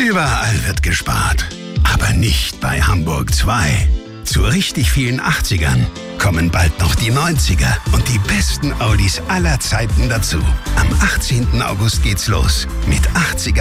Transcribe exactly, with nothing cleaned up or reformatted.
Überall wird gespart. Aber nicht bei Hamburg zwei. Zu richtig vielen achtzigern kommen bald noch die neunziger und die besten Audis aller Zeiten dazu. Am achtzehnten August geht's los mit achtziger